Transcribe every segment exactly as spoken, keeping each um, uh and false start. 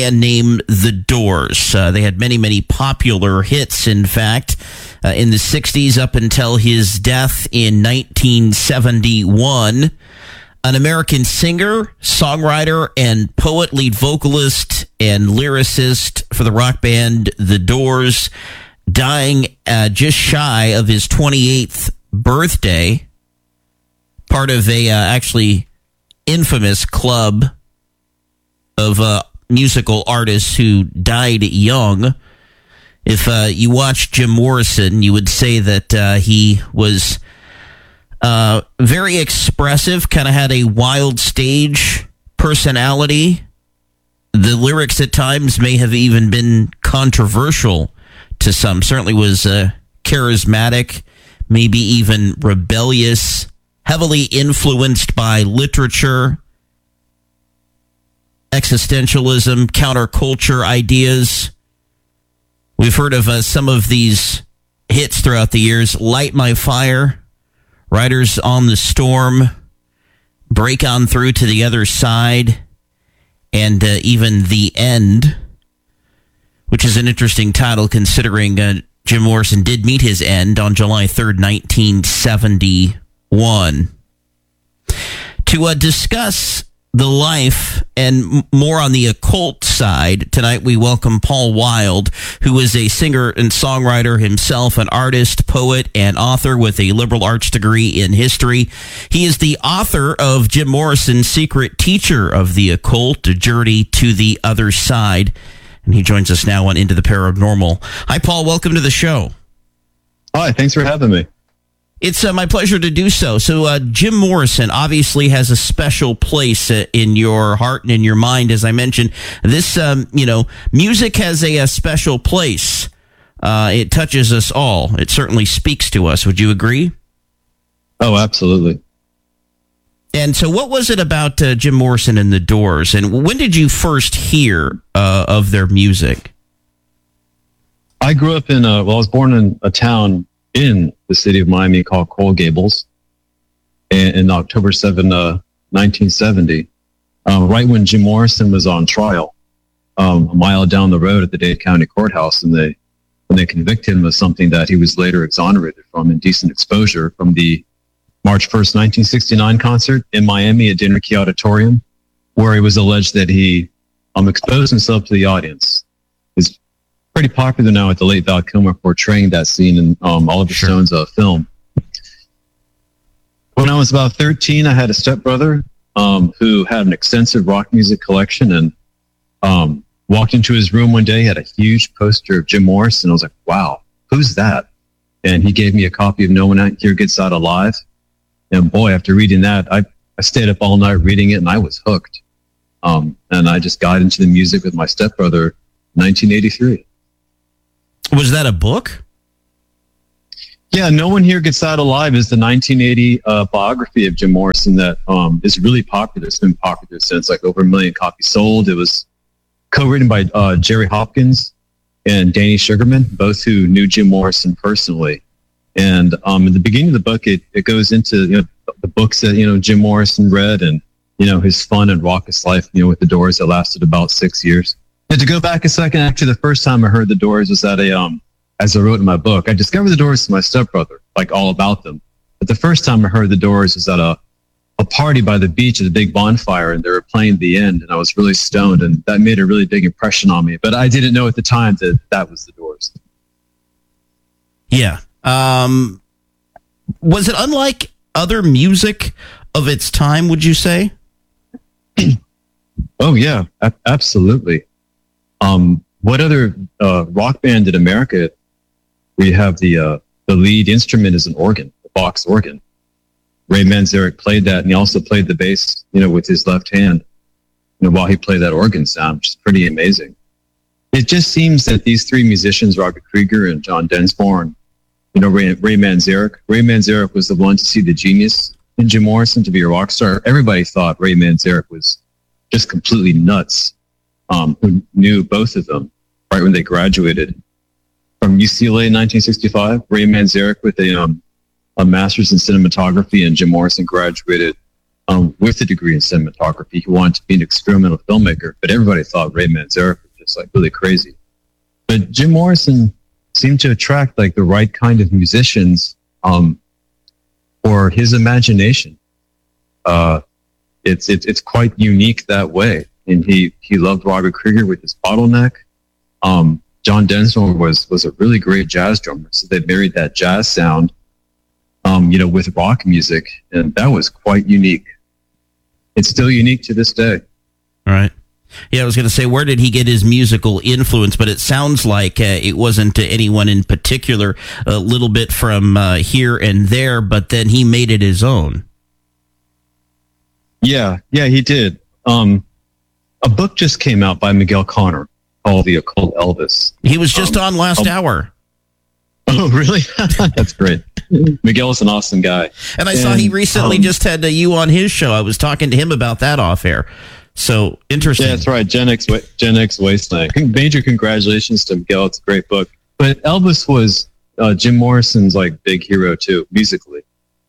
band name The Doors. Uh, they had many, many popular hits, in fact, uh, in the sixties up until his death in nineteen seventy-one. An American singer, songwriter, and poet, lead vocalist, and lyricist for the rock band The Doors, dying uh, just shy of his twenty-eighth birthday. Part of a uh, actually infamous club of uh, musical artists who died young. If uh, you watch Jim Morrison, you would say that uh, he was uh, very expressive, kind of had a wild stage personality. The lyrics at times may have even been controversial to some. Certainly was uh, charismatic, maybe even rebellious, heavily influenced by literature, existentialism, counterculture ideas. We've heard of uh, some of these hits throughout the years: Light My Fire, Riders on the Storm, Break On Through to the Other Side, and uh, even The End, which is an interesting title considering uh, Jim Morrison did meet his end on July third, nineteen seventy-one. To uh, discuss the life and m- more on the occult side, tonight we welcome Paul Wild, who is a singer and songwriter himself, an artist, poet, and author with a liberal arts degree in history. He is the author of Jim Morrison's Secret Teacher of the Occult, A Journey to the Other Side. And he joins us now on Into the Paranormal. Hi, Paul. Welcome to the show. Hi. Thanks for having me. It's uh, my pleasure to do so. So uh, Jim Morrison obviously has a special place uh, in your heart and in your mind. As I mentioned, this, um, you know, music has a, a special place. Uh, it touches us all. It certainly speaks to us. Would you agree? Oh, absolutely. And so what was it about uh, Jim Morrison and The Doors? And when did you first hear uh, of their music? I grew up in, a, well, I was born in a town in the city of Miami called Coral Gables in, in October seventh, uh, nineteen seventy, um, right when Jim Morrison was on trial, um, a mile down the road at the Dade County Courthouse, and they when they convicted him of something that he was later exonerated from, indecent exposure, from the March first, nineteen sixty-nine concert in Miami at Dinner Key Auditorium, where it was alleged that he um, exposed himself to the audience. It's pretty popular now with the late Val Kilmer portraying that scene in um, Oliver Sure. Stone's uh, film. When I was about thirteen, I had a stepbrother um, who had an extensive rock music collection, and um, walked into his room one day, had a huge poster of Jim Morrison. I was like, wow, who's that? And he gave me a copy of No One Here Gets Out Alive. And boy, after reading that, I, I stayed up all night reading it, and I was hooked. Um, and I just got into the music with my stepbrother in nineteen eighty-three. Was that a book? Yeah, No One Here Gets Out Alive is the nineteen eighty uh, biography of Jim Morrison that um, is really popular. It's been popular since, like, over a million copies sold. It was co-written by uh, Jerry Hopkins and Danny Sugarman, both who knew Jim Morrison personally. And um, in the beginning of the book, it, it goes into, you know, the books that, you know, Jim Morrison read, and, you know, his fun and raucous life, you know, with the Doors that lasted about six years. And to go back a second, actually, the first time I heard the Doors was at a, um, as I wrote in my book, I discovered the Doors to my stepbrother, like all about them. But the first time I heard the Doors was at a, a party by the beach at a big bonfire, and they were playing The End, and I was really stoned, and that made a really big impression on me. But I didn't know at the time that that was the Doors. Yeah. Um, was it unlike other music of its time, would you say? Oh, yeah, a- absolutely. Um, what other uh, rock band in America where you have the uh, the lead instrument is an organ, a box organ? Ray Manzarek played that, and he also played the bass, you know, with his left hand, you know, while he played that organ sound, which is pretty amazing. It just seems that these three musicians, Robert Krieger and John Densmore, and, you know, Ray, Ray Manzarek, Ray Manzarek was the one to see the genius in Jim Morrison to be a rock star. Everybody thought Ray Manzarek was just completely nuts. Um, who knew both of them right when they graduated from U C L A in nineteen sixty-five. Ray Manzarek with a um, a master's in cinematography, and Jim Morrison graduated um, with a degree in cinematography. He wanted to be an experimental filmmaker, but everybody thought Ray Manzarek was just like really crazy. But Jim Morrison seemed to attract like the right kind of musicians um, for his imagination. Uh, it's, it's it's quite unique that way. And he, he loved Robert Krieger with his Bottleneck. Um, John Densmore was was a really great jazz drummer, so they married that jazz sound, um, you know, with rock music, and that was quite unique. It's still unique to this day. All right. Yeah, I was going to say, where did he get his musical influence? But it sounds like uh, it wasn't to anyone in particular, a little bit from uh, here and there, but then he made it his own. Yeah, yeah, he did. Um, a book just came out by Miguel Conner called The Occult Elvis. He was just um, on last um, hour. Oh, really? That's great. Miguel's an awesome guy. And I and, saw he recently um, just had uh, you on his show. I was talking to him about that off air. So interesting. Yeah, that's right. Gen X, Gen X Wasteland. Major congratulations to Miguel. It's a great book. But Elvis was uh, Jim Morrison's like big hero too, musically.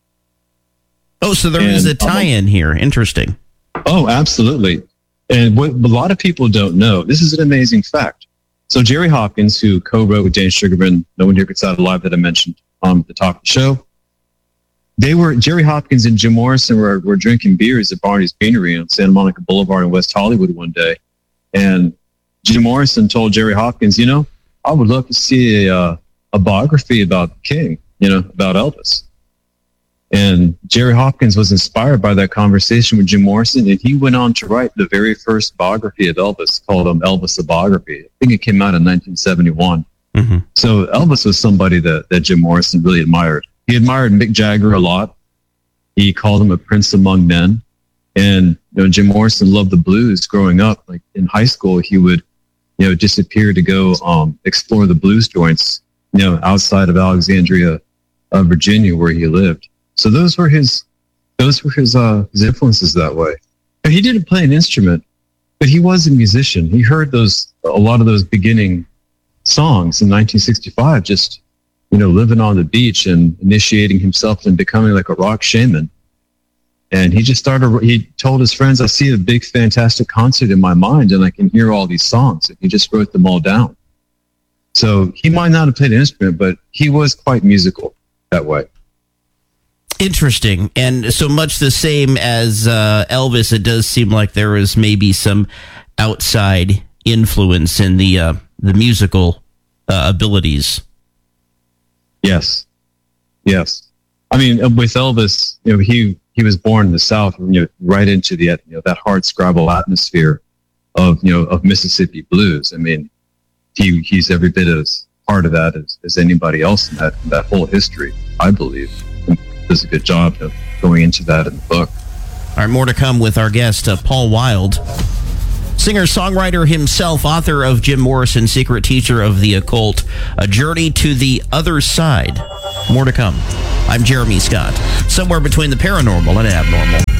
Oh, so there and, is a tie-in um, here. Interesting. Oh, absolutely. And what a lot of people don't know, this is an amazing fact. So Jerry Hopkins, who co-wrote with Dane Sugarman, No One Here Gets Out Alive, that I mentioned um, at the top of the show, they were Jerry Hopkins and Jim Morrison were, were drinking beers at Barney's Beanery on Santa Monica Boulevard in West Hollywood one day, and Jim Morrison told Jerry Hopkins, you know, I would love to see a uh, a biography about the King, you know, about Elvis. And Jerry Hopkins was inspired by that conversation with Jim Morrison, and he went on to write the very first biography of Elvis, called um, Elvis a Biography. I think it came out in nineteen seventy-one. Mm-hmm. So Elvis was somebody that, that Jim Morrison really admired. He admired Mick Jagger a lot. He called him a prince among men. And you know, Jim Morrison loved the blues growing up. Like in high school, he would, you know, disappear to go um, explore the blues joints, you know, outside of Alexandria, uh, Virginia, where he lived. So those were his, those were his, uh, his influences that way. And he didn't play an instrument, but he was a musician. He heard those, a lot of those beginning songs in nineteen sixty-five, just, you know, living on the beach and initiating himself and becoming like a rock shaman. And he just started, he told his friends, I see a big, fantastic concert in my mind and I can hear all these songs. And he just wrote them all down. So he might not have played an instrument, but he was quite musical that way. Interesting. And so much the same as uh, Elvis, it does seem like there was maybe some outside influence in the uh, the musical uh, abilities. Yes. Yes. I mean, with Elvis, you know, he, he was born in the South, you know, right into the, you know, that hard scrabble atmosphere of, you know, of Mississippi blues. I mean, he, he's every bit as part of that as, as anybody else in that, in that whole history, I believe. And does a good job of going into that in the book. All right, more to come with our guest, uh, Paul Wild. Singer-songwriter himself, author of Jim Morrison, Secret Teacher of the Occult, A Journey to the Other Side. More to come. I'm Jeremy Scott, somewhere between the paranormal and abnormal.